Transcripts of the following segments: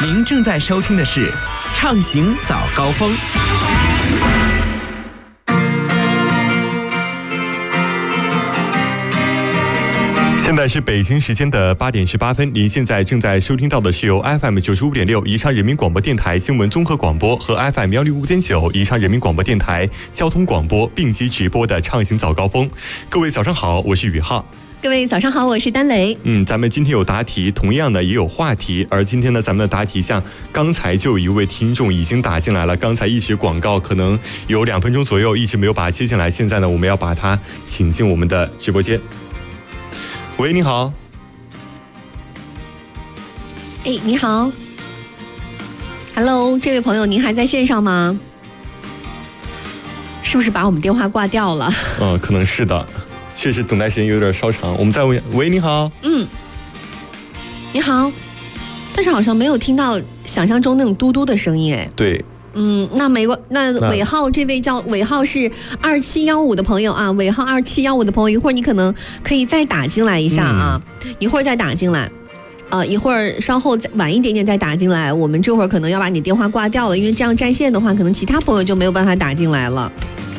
您正在收听的是《畅行早高峰》。 现在是北京时间的8点18分，您现在正在收听到的是由 FM 95.6宜昌人民广播电台新闻综合广播和 FM 105.9宜昌人民广播电台交通广播并机直播的畅行早高峰。各位早上好，我是宇浩。 各位早上好，我是丹雷。 咱们今天有答题，同样呢也有话题。而今天呢，咱们的答题像刚才就有一位听众已经打进来了，刚才一直广告可能有2分钟左右一直没有把它接进来，现在呢我们要把它请进我们的直播间。喂，你好。 你好 ，Hello， 这位朋友，您还在线上吗？是不是把我们电话挂掉了？ 可能是的。确实等待时间有点稍长，我们再问。喂，你好。 你好，但是好像没有听到想象中那种嘟嘟的声音。 对。 那尾号这位叫尾号是2715的朋友啊，尾号2715的朋友，一会儿你可能可以再打进来一下啊，一会儿再打进来。一会儿稍后晚一点点再打进来，我们这会儿可能要把你电话挂掉了，因为这样占线的话，可能其他朋友就没有办法打进来了。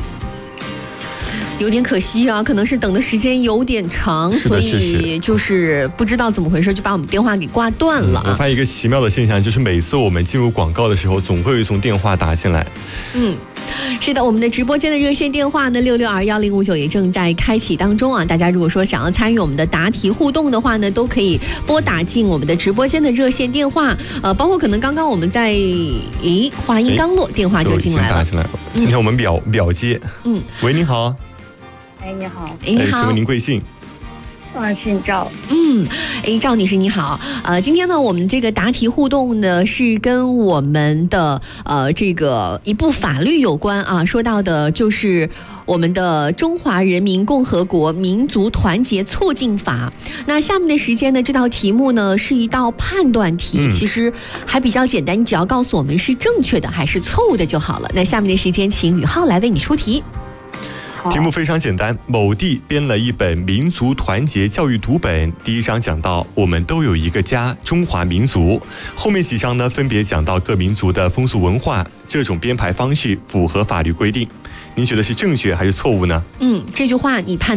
有点可惜啊，可能是等的时间有点长，所以就是不知道怎么回事，就把我们电话给挂断了啊。 我发现一个奇妙的现象，就是每次我们进入广告的时候，总会有一通电话打进来。 是的，我们的直播间的热线电话呢，66211059也正在开启当中啊。大家如果说想要参与我们的答题互动的话呢，都可以拨打进我们的直播间的热线电话。包括可能刚刚我们在话音刚落，电话就进来了。 打进来了。今天我们秒接。喂，你好。 你好。 你好。 请问您贵姓？ 姓赵。 赵女士你好。今天呢，我们这个答题互动呢是跟我们的这个一部法律有关啊，说到的就是我们的《中华人民共和国民族团结促进法》。那下面的时间呢，这道题目呢是一道判断题，其实还比较简单，你只要告诉我们是正确的还是错误的就好了。那下面的时间，请宇浩来为你出题。 题目非常简单，某地编了一本民族团结教育读本，第一章讲到我们都有一个家，中华民族，后面几章呢分别讲到各民族的风俗文化，这种编排方式符合法律规定，您觉得是正确还是错误呢？ 这句话你判